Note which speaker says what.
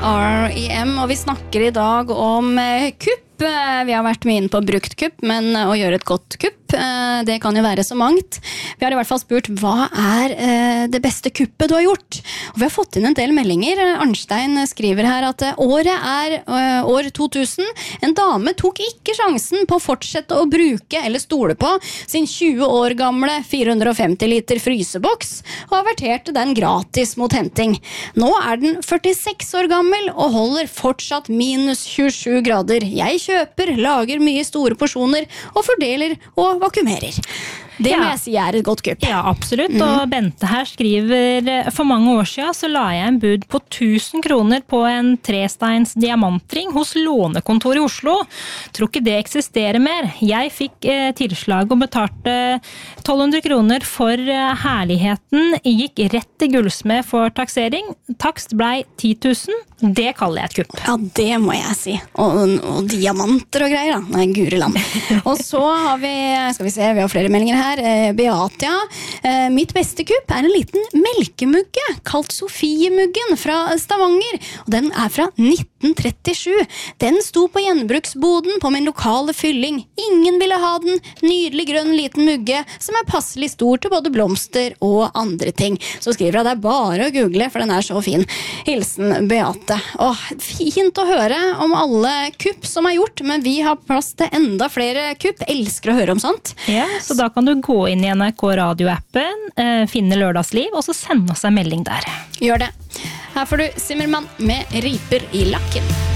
Speaker 1: R.E.M. og vi snakker I dag om kupp. Vi har vært mye inne på brukt kupp, men å gjøre et godt kupp, det kan jo være så mangt. Vi har I hvert fall spurt, hva det beste kuppet du har gjort? Og vi har fått inn en del meldinger. Arnstein skriver her at året år 2000. En dame tok ikke sjansen på å fortsette å bruke eller stole på sin 20 år gamle 450 liter fryseboks og averterte den gratis mot henting. Nå den 46 år gammel og holder fortsatt minus 27 grader. Jeg kjøper, lager mye store porsjoner og fordeler og vakuumerer. Det må jeg si et godt kupp.
Speaker 2: Ja, absolutt. Og Bente her skriver, for mange år siden så la jeg en bud på 1000 kroner på en tresteins diamantring hos Lånekontoret I Oslo. Tror ikke det eksisterer mer. Jeg fikk tilslag og betalte 1200 kroner for herligheten. Gikk rett til gullsmed for taksering. Takst ble 10 000. Det kaller jeg et kupp.
Speaker 1: Ja, det må jeg si. Og diamanter og greier da. Nei, gureland. Og så har vi, skal vi se, vi har flere meldinger her. Beatia. Mitt beste kupp en liten melkemugge, kalt Sofiemuggen fra Stavanger. Og den fra 1937. Den sto på gjenbruksboden på min lokale fylling. Ingen ville ha den. Nydelig grønn liten mugge, som passelig stor til både blomster og andre ting. Så skriver jeg, det bare å google, for den så fin. Hilsen Beate. Fint å høre om alle kupp som gjort, men vi har plass til enda flere kupp. Elsker å høre om sånt.
Speaker 2: Ja, så da kan du gå inn I NRK radioappen, finne Lørdagsliv, og så sende oss en melding der.
Speaker 1: Gjør det. Her får du Zimmermann med Riper I lakken.